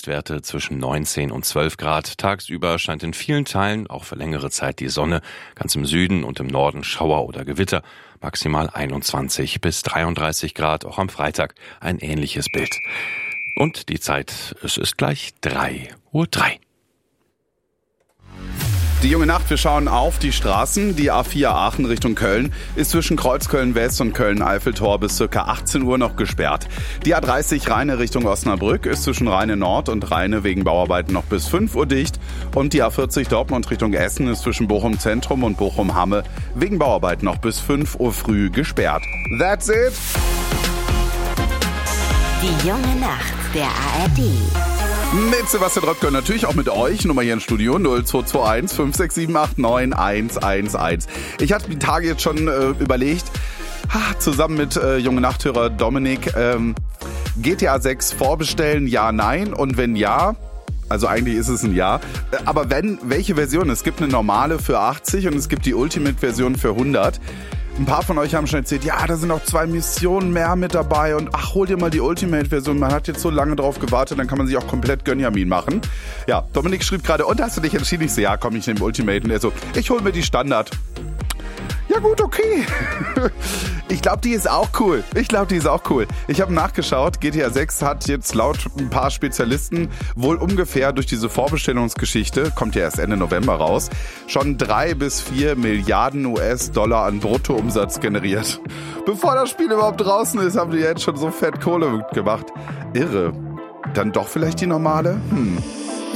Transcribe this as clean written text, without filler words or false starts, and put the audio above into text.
Höchstwerte zwischen 19 und 12 Grad. Tagsüber scheint in vielen Teilen auch für längere Zeit die Sonne. Ganz im Süden und im Norden Schauer oder Gewitter. Maximal 21 bis 33 Grad. Auch am Freitag ein ähnliches Bild. Und die Zeit, es ist gleich 3:03 Uhr. Die junge Nacht, wir schauen auf die Straßen. Die A4 Aachen Richtung Köln ist zwischen Kreuzköln West und Köln-Eiffeltor bis ca. 18 Uhr noch gesperrt. Die A30 Rheine Richtung Osnabrück ist zwischen Rheine Nord und Rheine wegen Bauarbeiten noch bis 5 Uhr dicht. Und die A40 Dortmund Richtung Essen ist zwischen Bochum Zentrum und Bochum Hamme wegen Bauarbeiten noch bis 5 Uhr früh gesperrt. That's it! Die junge Nacht der ARD. Mit Sebastian Röpke und natürlich auch mit euch. Nummer hier im Studio 0221 56789 111. Ich hatte die Tage jetzt schon überlegt, zusammen mit junge Nachthörer Dominik, GTA 6 vorbestellen, ja, nein? Und wenn ja, also eigentlich ist es ein Ja, aber wenn, welche Version? Es gibt eine normale für 80 und es gibt die Ultimate-Version für 100. Ein paar von euch haben schon erzählt, ja, da sind noch 2 Missionen mehr mit dabei und hol dir mal die Ultimate-Version. Man hat jetzt so lange drauf gewartet, dann kann man sich auch komplett Gönjamin machen. Ja, Dominik schrieb gerade, und hast du dich entschieden? Ich so, ja, komm, ich nehme Ultimate. Und er so, ich hol mir die Standard. Ja gut, okay. Ich glaube, die ist auch cool. Ich habe nachgeschaut, GTA 6 hat jetzt laut ein paar Spezialisten wohl ungefähr durch diese Vorbestellungsgeschichte, kommt ja erst Ende November raus, schon 3 bis 4 Milliarden US-Dollar an Bruttoumsatz generiert. Bevor das Spiel überhaupt draußen ist, haben die jetzt schon so fett Kohle gemacht. Irre. Dann doch vielleicht die normale?